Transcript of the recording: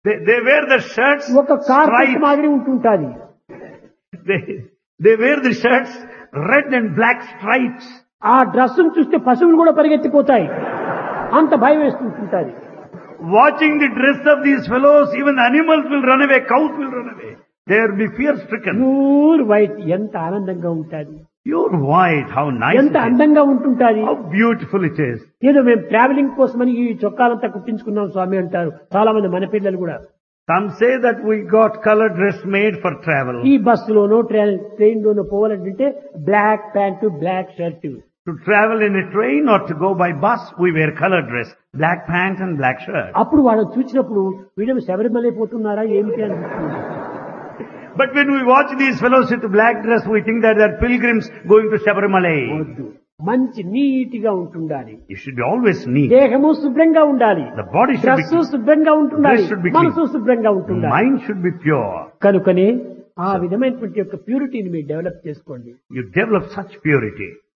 They wear the shirts ఒక carpet striped. మాదిరి ఉంటుంటాది. They wear the shirts red and black stripes. ఆ డ్రెస్సును చూస్తే పశువులు కూడా పరిగెత్తిపోతాయి. అంత భయం వేస్తుంటుంటాది. Watching the dress of these fellows, even animals will run away, cows will run away. They will be fear stricken. Pure white ఎంత ఆనందంగా ఉంటాది. Pure white, how nice ఎంత it is. అందంగా ఉంటుంటాది. How beautiful it is. ఏదో మేము travelling కోసమని ఈ చొక్కాలంతా కుట్టించుకున్నాం స్వామి అంటారు చాలా మంది మన పిల్లలు కూడా. Some say that we got color dress made for travel. ఈ బస్సులోనో ట్రైన్ లోనో పోవాలంటే black pant black shirt. To travel in a train or to go by bus, we wear color dress, black pant and black shirt. అప్పుడు వాళ్ళని చూసినప్పుడు వీళ్ళు శబరిమల పోతున్నారా ఏమిటి అనిపిస్తుంది. But when we watch these fellows with black dress, we think that they're pilgrims going to Sabarimala. వద్దు. మంచి నీటిగా ఉంటుండాలి. You should be always neat. దేహము శుభ్రంగా ఉండాలి. The body should be dress clean. శుభ్రంగా ఉంటుండాలి. Dress should be clean. మనసు శుభ్రంగా ఉంటుండాలి. Mind should be pure. కనుకనే ఆ విధమైనటువంటి యొక్క ప్యూరిటీని మీరు డెవలప్ చేసుకోండి. You develop such purity.